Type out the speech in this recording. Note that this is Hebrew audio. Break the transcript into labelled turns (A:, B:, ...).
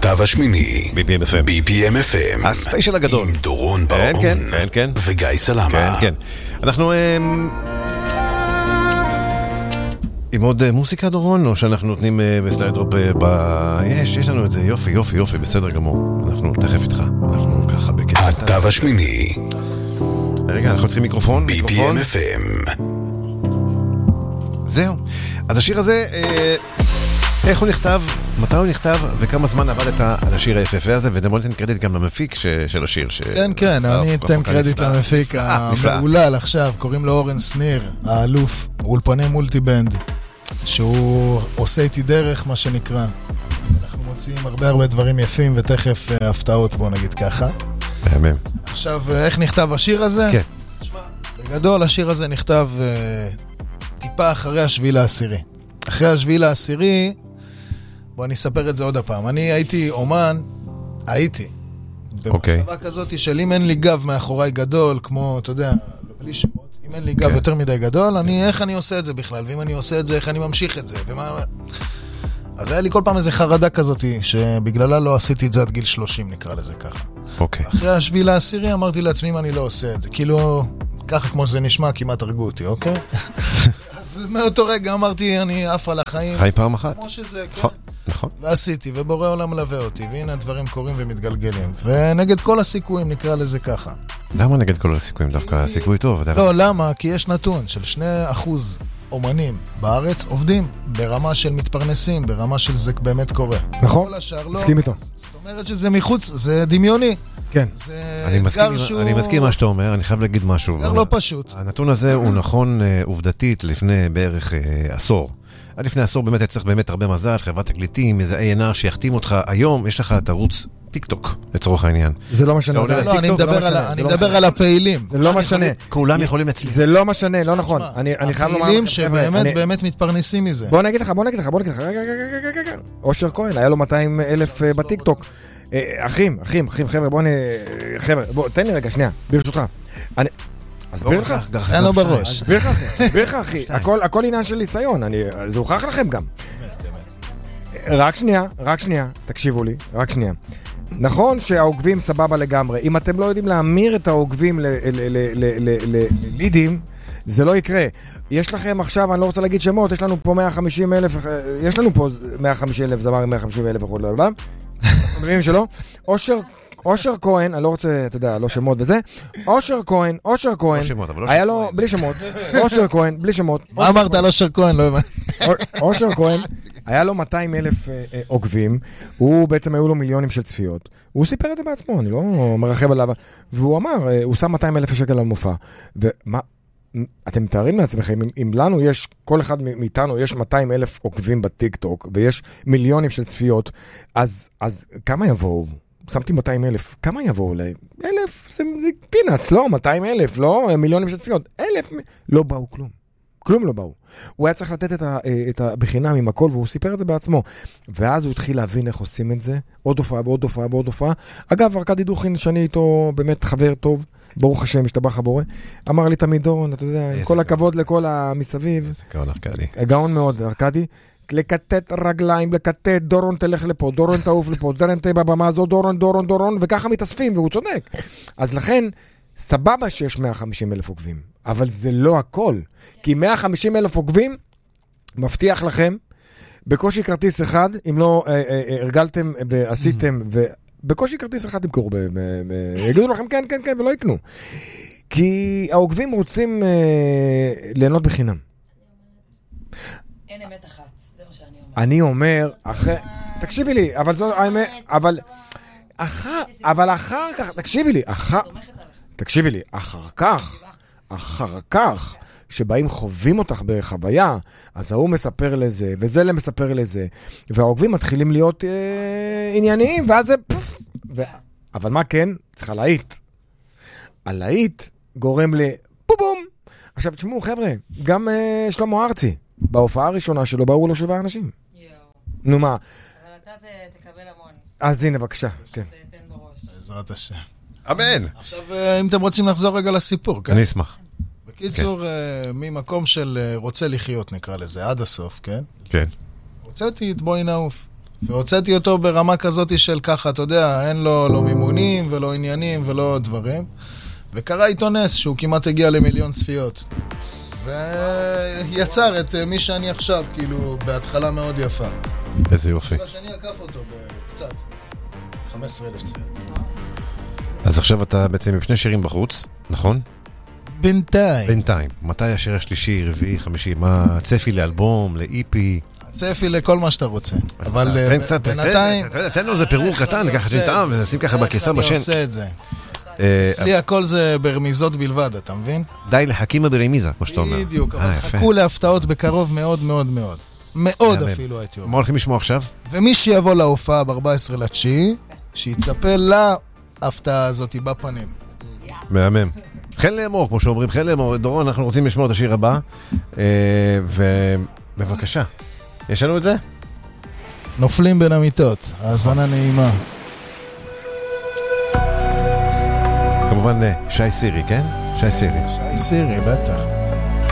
A: התו השמיני BPM-FM
B: הספיישל הגדול
A: עם דורון ברעון
B: כן.
A: וגיא סלמה.
B: כן. אנחנו עם עוד מוזיקה דורון, או שאנחנו נותנים בסליידרופ יש לנו את זה, יופי, בסדר גמור, אנחנו תכף איתך, אנחנו ככה בקטע
A: התו השמיני
B: רגע, אנחנו צריכים מיקרופון
A: BPM-FM.
B: זהו, אז השיר הזה איך הוא נכתב, מתי הוא נכתב וכמה זמן עבדת על השיר היפה הזה, ובוא ניתן קרדיט גם למפיק של השיר.
C: כן, אני אתן קרדיט למפיק המעולל עכשיו, קוראים לו אורן שניר, האלוף, אולפני מולטי-בנד, שהוא עושה איתי דרך, מה שנקרא. אנחנו מוצאים הרבה דברים יפים, ותכף הפתעות, בוא נגיד ככה. עכשיו, איך נכתב השיר הזה?
B: כן.
C: בגדול, השיר הזה נכתב טיפה אחרי השביעי לעשירי. אחרי השביעי לעשירי, בוא אני אספר את זה עוד הפעם. אני הייתי אומן, במחשבה כזאת של אם אין לי גב מאחוריי גדול, כמו, אתה יודע, בלי שמות, אם אין לי גב יותר מדי גדול, איך אני עושה את זה בכלל? ואם אני עושה את זה, איך אני ממשיך את זה? אז היה לי כל פעם איזו חרדה כזאת, שבגללה לא עשיתי את זה עד גיל 30, נקרא לזה ככה. אחרי השביעי לעשירי אמרתי לעצמי אם אני לא עושה את זה. כאילו, ככה כמו שזה נשמע, כמעט הרגו אותי, אוקיי? אז מאותו רגע אמרתי, אני עף על החיים.
B: חי פעם אחת.
C: כמו שזה, כן. נכון. ועשיתי, ובורא עולם מלווה אותי, והנה הדברים קורים ומתגלגלים. ונגד כל הסיכויים נקרא לזה ככה.
B: למה נגד כל הסיכויים? דווקא סיכוי טוב.
C: לא, למה? כי יש נתון של 2% אומנים בארץ עובדים ברמה של מתפרנסים, ברמה של זה באמת קורה.
D: נכון, מסכים איתו.
C: זאת אומרת שזה מחוץ, זה דמיוני.
D: כן.
B: אני מסכים מה שאתה אומר, אני חייב להגיד משהו.
C: זה לא פשוט.
B: הנתון הזה הוא נכון עובדתית לפני בערך עשור. עד לפני עשור באמת צריך באמת הרבה מזל, חברת תקליטים, איזה A&R שיחתים אותך. היום יש לך את ערוץ טיק טוק, לצורך העניין.
D: זה לא משנה.
C: לא, אני מדבר על הפעילים.
D: זה לא משנה.
B: כולם יכולים להצליח.
D: זה לא משנה, לא נכון. אני חייב לומר
C: הפעילים שבאמת מתפרנסים מזה.
D: בוא נגיד לך. אושר כהן, היה לו 200,000 בטיק טוק. אחים, חבר'ה, בוא, תן לי רגע, שנייה, ברשותך. אסביר לך?
C: אין לו בראש.
D: אסביר לך, אחי. הכל עניין של ניסיון, זה הוכח לכם גם. רק שנייה, תקשיבו לי, רק שנייה. נכון שהעוקבים סבבה לגמרי. אם אתם לא יודעים להמיר את העוקבים ללידים, זה לא יקרה. יש לכם עכשיו, אני לא רוצה להגיד שמות, יש לנו פה 150,000, יש לנו פה 150,000 זמר, 150,000 וכו' לא, מבינים שלא? אושר כהן, אני לא רוצה, אתה יודע, לא שמות וזה. אושר כהן, היה לו, בלי שמות, אושר כהן, בלי שמות.
C: מה אמרת על אושר כהן? לא הבנתי.
D: אושר כהן, היה לו 200,000 עוקבים, הוא בעצם היו לו מיליונים של צפיות. הוא סיפר את זה בעצמו, אני לא מרחב עליו. והוא אמר, הוא שם 200,000 שקל על מופע. ומה, אתם מתארים לעצמכם, אם לנו יש, כל אחד מאיתנו יש 200,000 עוקבים בטיק טוק, ויש מיליונים של צפיות, אז כמה יבואו? שמתי 200,000, כמה יבואו להם? 1,000, זה פינאץ, לא, 200,000, לא, מיליונים של צפיות, 1,000, לא באו כלום לא באו. הוא היה צריך לתת את הבחינם עם הכל, והוא סיפר את זה בעצמו. ואז הוא התחיל להבין איך עושים את זה, עוד הופעה. אגב, ארקדי דוכין, שאני איתו באמת חבר טוב, ברוך השם, משתבח הבורא, אמר לי תמיד דורון, אתה יודע, עם כל הכבוד לכל המסביב.
B: גאון ארקדי.
D: גאון מאוד, ארקדי. לקטט רגליים, דורון תלך לפה, דורון תעוף לפה, דורון תהיה בבמה הזו, דורון, וככה מתאספים, והוא צודק. אז לכן, סבבה שיש 150,000 עוקבים, אבל זה לא הכל. כי 150,000 עוקבים, מבטיח לכם, בקושי כרטיס אחד, אם לא הרגלתם ועשיתם, ובקושי כרטיס אחד תמכרו, יגידו לכם כן, ולא יקנו. כי העוקבים רוצים ליהנות בחינם.
E: אין אמת אחת, זה מה שאני אומר.
D: אני אומר, תקשיבי לי, אבל זו האמת, אבל אחר כך, תקשיבי לי, אחר כך, שבאים חווים אותך בחוויה, אז ההוא מספר לזה, וזה מספר לזה, והעוקבים מתחילים להיות ענייניים, ואז זה פוף. אבל מה כן? צריכה להיט. הלהיט גורם לפובום. עכשיו תשמעו חבר'ה, גם שלמה ארצי, בהופעה הראשונה שלו באו לו 7 אנשים. נו מה?
E: אבל אתה תקבל המון.
D: אז הנה בבקשה.
E: תן בראש.
C: בעזרת השם.
B: אמן.
C: עכשיו אם אתם רוצים לחזור רגע לסיפור, כן?
B: אני אשמח.
C: בקיצור, ממקום של רוצה לחיות נקרא לזה, עד הסוף, כן?
B: כן.
C: הוצאתי את בואי נעוף. והוצאתי אותו ברמה כזאת של ככה, אתה יודע, אין לו לא מימונים ולא עניינים ולא דברים. וקרה איתו נס שהוא כמעט הגיע ל1,000,000 צפיות. ויצר את מי שאני עכשיו, כאילו, בהתחלה מאוד יפה.
B: איזה יופי.
C: השני עקף אותו בקצת. 15,000 צפיות.
B: אז עכשיו אתה בעצם עם 2 שירים בחוץ, נכון?
C: בינתיים.
B: מתי השיר השלישי, רביעי, חמישי? מה הצפי לאלבום, לאיפי?
C: צפי לכל מה שאתה רוצה. אבל בינתיים...
B: תן לו איזה פירור קטן, ככה שנטעם, ונשים ככה בכיסה בשן.
C: אני עושה את זה. אצלי הכל זה ברמיזות בלבד, אתה מבין?
B: די לחכימה ברמיזה, כמו שאתה אומר.
C: בדיוק, אבל חכו להפתעות בקרוב מאוד מאוד מאוד. מאוד אפילו הייתי אומר.
B: מה הולכים לשמוע עכשיו?
C: ומי שיבוא להופעה ב14/9, שיצפה להפתעה הזאת בפנים.
B: מהמם. חן לאמור, כמו שאומרים, חן לאמור. דורון, אנחנו רוצים לשמוע את השיר הבא, ובבקשה. יש לנו את זה?
C: נופלים בין המיטות, האזנה נעימה.
B: כמובן, שי סירי, כן? שי סירי.
C: שי סירי, בטח.